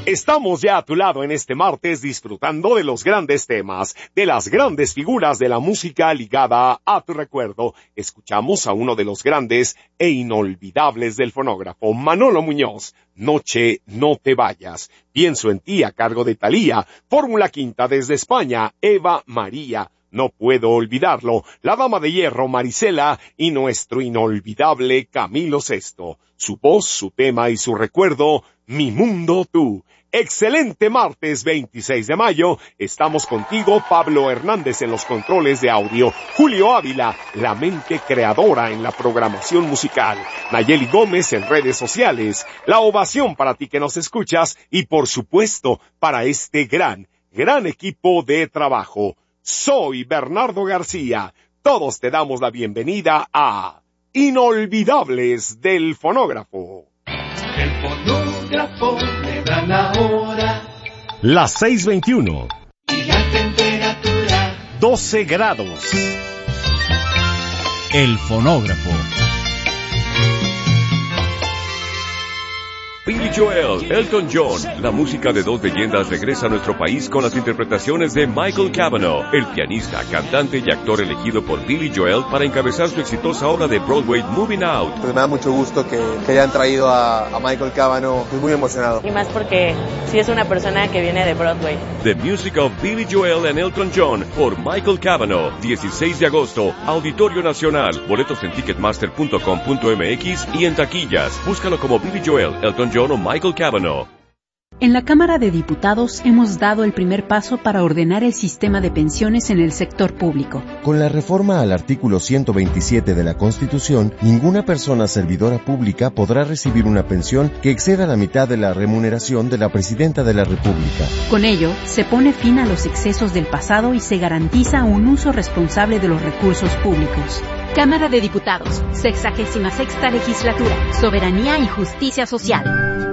Estamos ya a tu lado en este martes disfrutando de los grandes temas, de las grandes figuras de la música ligada a tu recuerdo. Escuchamos a uno de los grandes e inolvidables del fonógrafo, Manolo Muñoz. Noche, no te vayas. Pienso en ti, a cargo de Thalía. Fórmula Quinta desde España, Eva María. No puedo olvidarlo, la Dama de Hierro, Marisela, y nuestro inolvidable Camilo Sesto. Su voz, su tema y su recuerdo, Mi Mundo Tú. Excelente martes 26 de mayo, estamos contigo, Pablo Hernández en los controles de audio, Julio Ávila, la mente creadora en la programación musical, Nayeli Gómez en redes sociales, la ovación para ti que nos escuchas y por supuesto para este gran equipo de trabajo. Soy Bernardo García, todos te damos la bienvenida a Inolvidables del Fonógrafo. El fonógrafo le da la hora. Las 6:21. Y la temperatura 12 grados. El fonógrafo. Billy Joel, Elton John, la música de dos leyendas regresa a nuestro país con las interpretaciones de Michael Cavanaugh, el pianista, cantante y actor elegido por Billy Joel para encabezar su exitosa obra de Broadway Moving Out. Pues me da mucho gusto que hayan traído a Michael Cavanaugh, estoy muy emocionado. Y más porque sí es una persona que viene de Broadway. The Music of Billy Joel and Elton John por Michael Cavanaugh, 16 de agosto, Auditorio Nacional, boletos en ticketmaster.com.mx y en taquillas. Búscalo como Billy Joel, Elton John o Michael Cavanaugh. En la Cámara de Diputados hemos dado el primer paso para ordenar el sistema de pensiones en el sector público. Con la reforma al artículo 127 de la Constitución, ninguna persona servidora pública podrá recibir una pensión que exceda la mitad de la remuneración de la Presidenta de la República. Con ello, se pone fin a los excesos del pasado y se garantiza un uso responsable de los recursos públicos. Cámara de Diputados, 66ª Legislatura, Soberanía y Justicia Social.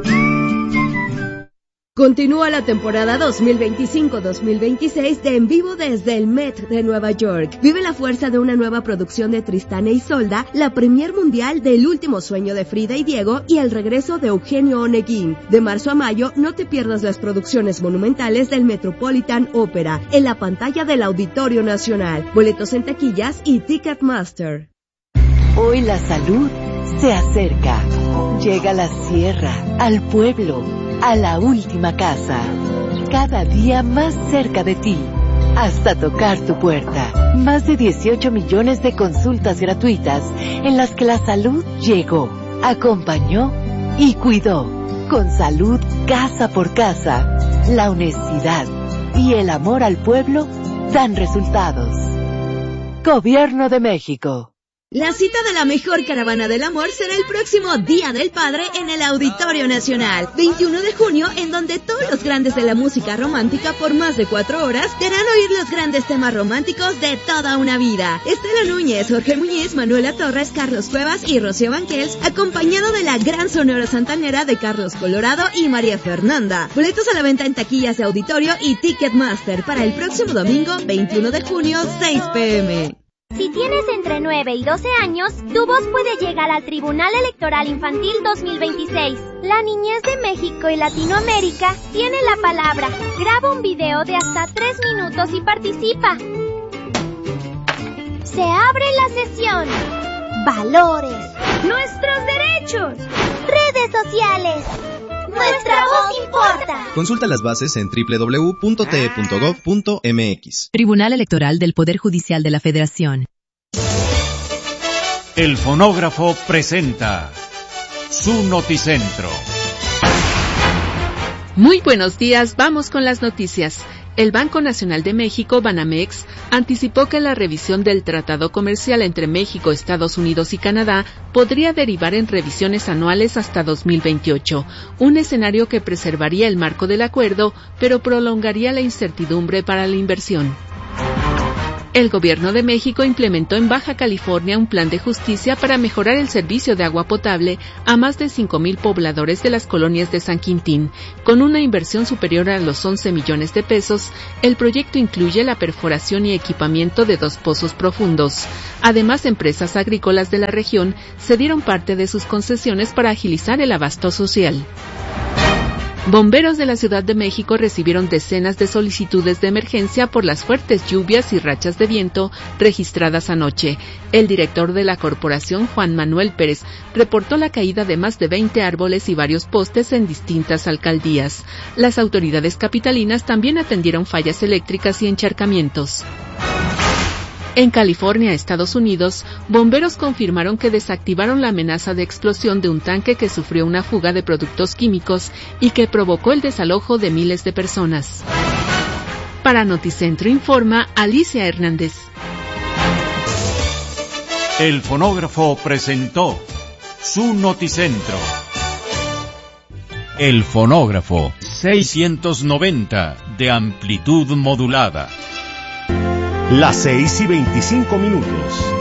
Continúa la temporada 2025-2026 de En Vivo desde el Met de Nueva York. Vive la fuerza de una nueva producción de Tristán e Isolda, la premier mundial del Último Sueño de Frida y Diego y el regreso de Eugenio Oneguín. De marzo a mayo, no te pierdas las producciones monumentales del Metropolitan Opera en la pantalla del Auditorio Nacional. Boletos en taquillas y Ticketmaster. Hoy la salud se acerca. Llega a la sierra, al pueblo, a la última casa, cada día más cerca de ti, hasta tocar tu puerta. Más de 18 millones de consultas gratuitas en las que la salud llegó, acompañó y cuidó. Con salud casa por casa, la honestidad y el amor al pueblo dan resultados. Gobierno de México. La cita de la mejor caravana del amor será el próximo Día del Padre en el Auditorio Nacional, 21 de junio, en donde todos los grandes de la música romántica por más de 4 horas te harán oír los grandes temas románticos de toda una vida. Estela Núñez, Jorge Muñiz, Manuela Torres, Carlos Cuevas y Rocío Banquels, acompañado de la gran sonora santanera de Carlos Colorado y María Fernanda. Boletos a la venta en taquillas de Auditorio y Ticketmaster para el próximo domingo, 21 de junio, 6 p.m. Si tienes entre 9 y 12 años, tu voz puede llegar al Tribunal Electoral Infantil 2026. La niñez de México y Latinoamérica tiene la palabra. Graba un video de hasta 3 minutos y participa. Se abre la sesión. Valores. Nuestros derechos. Redes sociales. Nuestra voz importa. Consulta las bases en www.te.gov.mx. Tribunal Electoral del Poder Judicial de la Federación. El fonógrafo presenta su noticentro. Muy buenos días, vamos con las noticias. El Banco Nacional de México, Banamex, anticipó que la revisión del Tratado Comercial entre México, Estados Unidos y Canadá podría derivar en revisiones anuales hasta 2028, un escenario que preservaría el marco del acuerdo, pero prolongaría la incertidumbre para la inversión. El Gobierno de México implementó en Baja California un plan de justicia para mejorar el servicio de agua potable a más de 5,000 pobladores de las colonias de San Quintín. Con una inversión superior a los 11 millones de pesos, el proyecto incluye la perforación y equipamiento de 2 pozos profundos. Además, empresas agrícolas de la región cedieron parte de sus concesiones para agilizar el abasto social. Bomberos de la Ciudad de México recibieron decenas de solicitudes de emergencia por las fuertes lluvias y rachas de viento registradas anoche. El director de la corporación, Juan Manuel Pérez, reportó la caída de más de 20 árboles y varios postes en distintas alcaldías. Las autoridades capitalinas también atendieron fallas eléctricas y encharcamientos. En California, Estados Unidos, bomberos confirmaron que desactivaron la amenaza de explosión de un tanque que sufrió una fuga de productos químicos y que provocó el desalojo de miles de personas. Para Noticentro informa Alicia Hernández. El fonógrafo presentó su Noticentro. El fonógrafo 690 de amplitud modulada. Las 6:25.